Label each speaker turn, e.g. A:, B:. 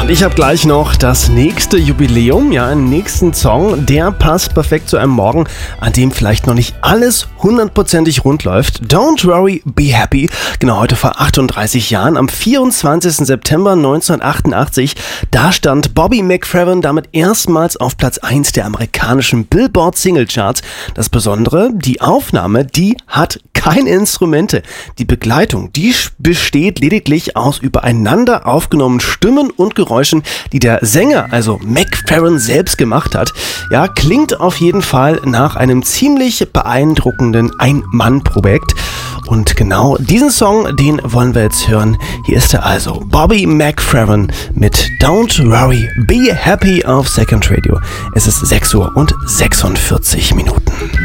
A: Und ich habe gleich noch das nächste Jubiläum, einen nächsten Song, der passt perfekt zu einem Morgen, an dem vielleicht noch nicht alles hundertprozentig rund läuft. Don't Worry, Be Happy. Genau, heute vor 38 Jahren, am 24. September 1988, da stand Bobby McFerrin damit erstmals auf Platz 1 der amerikanischen Billboard Single Charts. Das Besondere, die Aufnahme, die hat keine Instrumente. Die Begleitung, die besteht lediglich aus übereinander aufgenommenen Stimmen und Geräuschen, die der Sänger, also McFerrin, selbst gemacht hat. Ja, klingt auf jeden Fall nach einem ziemlich beeindruckenden Ein-Mann-Projekt. Und genau diesen Song, den wollen wir jetzt hören. Hier ist er also, Bobby McFerrin mit Don't Worry, Be Happy auf Second Radio. Es ist 6:46 Uhr.